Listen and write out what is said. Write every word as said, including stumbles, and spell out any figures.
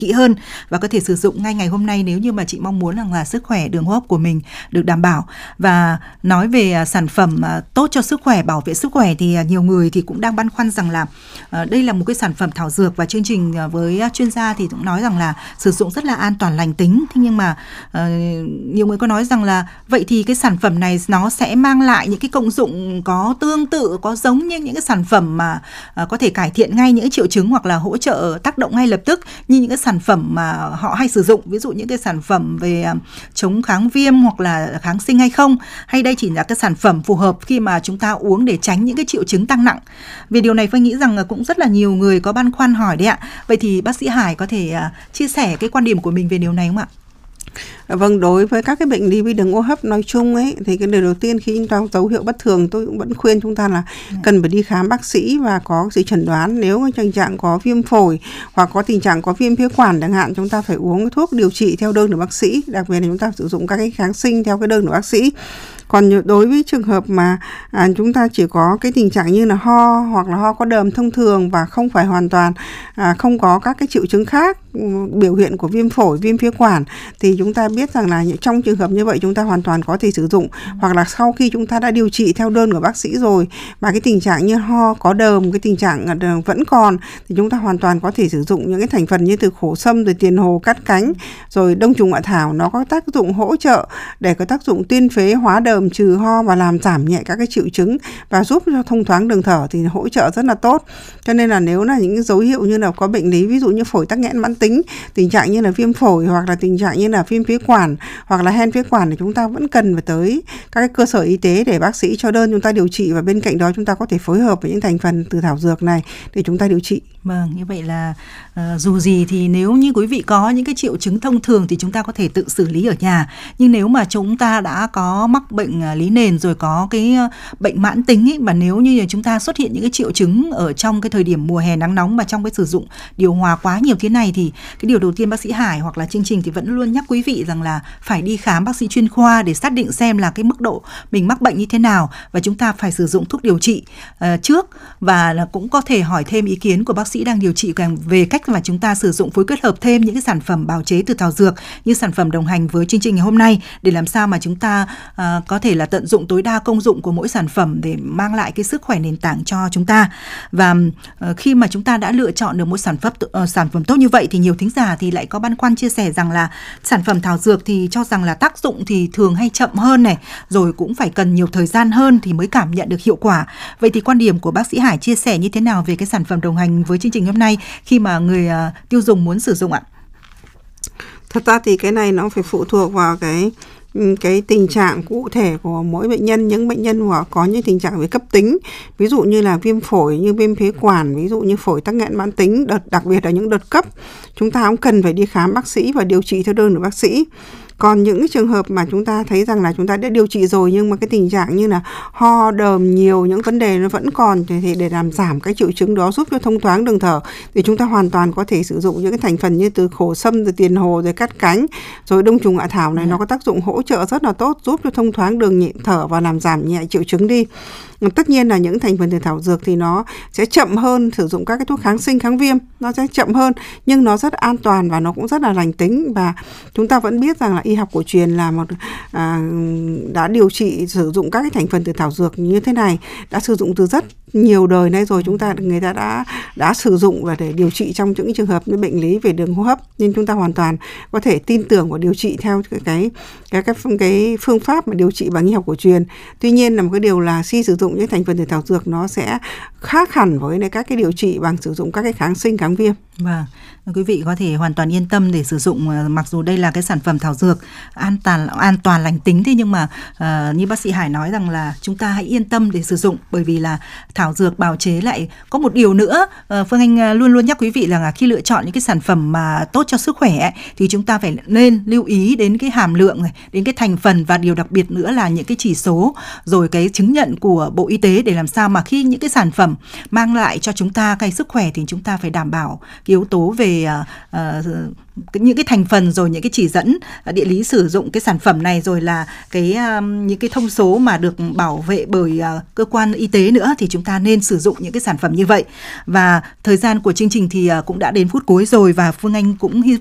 kỹ hơn và có thể sử dụng ngay ngày hôm nay nếu như mà chị mong muốn rằng là sức khỏe đường hô hấp của mình được đảm bảo. Và nói về sản phẩm tốt cho sức khỏe, bảo vệ sức khỏe thì nhiều người thì cũng đang băn khoăn rằng là đây là một cái sản phẩm thảo dược, và chương trình với chuyên gia thì cũng nói rằng là sử dụng rất là an toàn lành tính. Thế nhưng mà uh, nhiều người có nói rằng là vậy thì cái sản phẩm này nó sẽ mang lại những cái công dụng có tương tự, có giống như những cái sản phẩm mà uh, có thể cải thiện ngay những triệu chứng hoặc là hỗ trợ tác động ngay lập tức như những cái sản phẩm mà họ hay sử dụng, ví dụ những cái sản phẩm về uh, chống kháng viêm hoặc là kháng sinh hay không, hay đây chỉ là cái sản phẩm phù hợp khi mà chúng ta uống để tránh những cái triệu chứng tăng nặng. Về điều này Phương nghĩ rằng cũng rất là nhiều người có băn khoăn hỏi đấy ạ. Vậy thì bác sĩ Hải có thể uh, chia sẻ cái quan điểm của mình về điều này không ạ? Vâng, đối với các cái bệnh lý về đường hô hấp nói chung ấy, thì cái điều đầu tiên khi chúng ta có dấu hiệu bất thường, tôi cũng vẫn khuyên chúng ta là cần phải đi khám bác sĩ và có sự chẩn đoán. Nếu tình trạng có viêm phổi hoặc có tình trạng có viêm phế quản chẳng hạn, chúng ta phải uống cái thuốc điều trị theo đơn của bác sĩ, đặc biệt là chúng ta sử dụng các cái kháng sinh theo cái đơn của bác sĩ. Còn đối với trường hợp mà à, chúng ta chỉ có cái tình trạng như là ho hoặc là ho có đờm thông thường và không phải hoàn toàn à, không có các cái triệu chứng khác, biểu hiện của viêm phổi, viêm phế quản, thì chúng ta biết rằng là trong trường hợp như vậy chúng ta hoàn toàn có thể sử dụng. Hoặc là sau khi chúng ta đã điều trị theo đơn của bác sĩ rồi mà cái tình trạng như ho có đờm, cái tình trạng vẫn còn, thì chúng ta hoàn toàn có thể sử dụng những cái thành phần như từ khổ sâm, rồi tiền hồ, cát cánh, rồi đông trùng hạ thảo. Nó có tác dụng hỗ trợ để có tác dụng tuyên phế, hóa đờm, trừ ho và làm giảm nhẹ các cái triệu chứng và giúp cho thông thoáng đường thở, thì hỗ trợ rất là tốt. Cho nên là nếu là những cái dấu hiệu như là có bệnh lý ví dụ như phổi tắc nghẽn mãn tính, tình trạng như là viêm phổi hoặc là tình trạng như là viêm phế quản hoặc là hen phế quản, thì chúng ta vẫn cần phải tới các cái cơ sở y tế để bác sĩ cho đơn chúng ta điều trị, và bên cạnh đó chúng ta có thể phối hợp với những thành phần từ thảo dược này để chúng ta điều trị. Vâng, như vậy là uh, dù gì thì nếu như quý vị có những cái triệu chứng thông thường thì chúng ta có thể tự xử lý ở nhà. Nhưng nếu mà chúng ta đã có mắc bệnh uh, lý nền rồi, có cái uh, bệnh mãn tính ấy, mà nếu như chúng ta xuất hiện những cái triệu chứng ở trong cái thời điểm mùa hè nắng nóng mà trong cái sử dụng điều hòa quá nhiều thế này, thì cái điều đầu tiên bác sĩ Hải hoặc là chương trình thì vẫn luôn nhắc quý vị rằng là phải đi khám bác sĩ chuyên khoa để xác định xem là cái mức độ mình mắc bệnh như thế nào, và chúng ta phải sử dụng thuốc điều trị uh, trước, và cũng có thể hỏi thêm ý kiến của bác sĩ đang điều trị về cách mà chúng ta sử dụng phối kết hợp thêm những cái sản phẩm bào chế từ thảo dược như sản phẩm đồng hành với chương trình ngày hôm nay, để làm sao mà chúng ta uh, có thể là tận dụng tối đa công dụng của mỗi sản phẩm để mang lại cái sức khỏe nền tảng cho chúng ta. Và uh, khi mà chúng ta đã lựa chọn được một sản phẩm uh, sản phẩm tốt như vậy thì nhiều thính giả thì lại có băn khoăn chia sẻ rằng là sản phẩm thảo dược thì cho rằng là tác dụng thì thường hay chậm hơn này, rồi cũng phải cần nhiều thời gian hơn thì mới cảm nhận được hiệu quả. Vậy thì quan điểm của bác sĩ Hải chia sẻ như thế nào về cái sản phẩm đồng hành với chương trình hôm nay khi mà người uh, tiêu dùng muốn sử dụng ạ? Thật ra thì cái này nó phải phụ thuộc vào cái cái tình trạng cụ thể của mỗi bệnh nhân. Những bệnh nhân mà có những tình trạng về cấp tính, ví dụ như là viêm phổi, như viêm phế quản, ví dụ như phổi tắc nghẽn mãn tính, đợt đặc biệt là những đợt cấp, chúng ta cũng cần phải đi khám bác sĩ và điều trị theo đơn của bác sĩ. Còn những cái trường hợp mà chúng ta thấy rằng là chúng ta đã điều trị rồi nhưng mà cái tình trạng như là ho, đờm nhiều, những vấn đề nó vẫn còn, thì để làm giảm cái triệu chứng đó, giúp cho thông thoáng đường thở, thì chúng ta hoàn toàn có thể sử dụng những cái thành phần như từ khổ sâm, từ tiền hồ, rồi cát cánh, rồi đông trùng hạ thảo này, nó có tác dụng hỗ trợ rất là tốt, giúp cho thông thoáng đường nhịp thở và làm giảm nhẹ triệu chứng đi. Tất nhiên là những thành phần từ thảo dược thì nó sẽ chậm hơn sử dụng các cái thuốc kháng sinh, kháng viêm, nó sẽ chậm hơn, nhưng nó rất an toàn và nó cũng rất là lành tính. Và chúng ta vẫn biết rằng là y học cổ truyền là một à, đã điều trị sử dụng các cái thành phần từ thảo dược như thế này, đã sử dụng từ rất nhiều đời nay rồi. Chúng ta người ta đã đã sử dụng và để điều trị trong những trường hợp như bệnh lý về đường hô hấp, nên chúng ta hoàn toàn có thể tin tưởng và điều trị theo cái cái cái cái, cái phương pháp mà điều trị bằng y học cổ truyền. Tuy nhiên là một cái điều là khi sử dụng những thành phần từ thảo dược nó sẽ khác hẳn với các cái điều trị bằng sử dụng các cái kháng sinh, kháng viêm. Vâng, quý vị có thể hoàn toàn yên tâm để sử dụng, mặc dù đây là cái sản phẩm thảo dược an toàn an toàn lành tính, thế nhưng mà uh, như bác sĩ Hải nói rằng là chúng ta hãy yên tâm để sử dụng, bởi vì là thảo dược bào chế lại có một điều nữa. uh, Phương Anh luôn luôn nhắc quý vị là khi lựa chọn những cái sản phẩm mà tốt cho sức khỏe ấy, thì chúng ta phải nên lưu ý đến cái hàm lượng này, đến cái thành phần, và điều đặc biệt nữa là những cái chỉ số rồi cái chứng nhận của Bộ Y tế, để làm sao mà khi những cái sản phẩm mang lại cho chúng ta cái sức khỏe thì chúng ta phải đảm bảo cái yếu tố về uh, uh, những cái thành phần, rồi những cái chỉ dẫn địa lý sử dụng cái sản phẩm này, rồi là cái um, những cái thông số mà được bảo vệ bởi uh, cơ quan y tế nữa, thì chúng ta nên sử dụng những cái sản phẩm như vậy. Và thời gian của chương trình thì uh, cũng đã đến phút cuối rồi, và Phương Anh cũng hy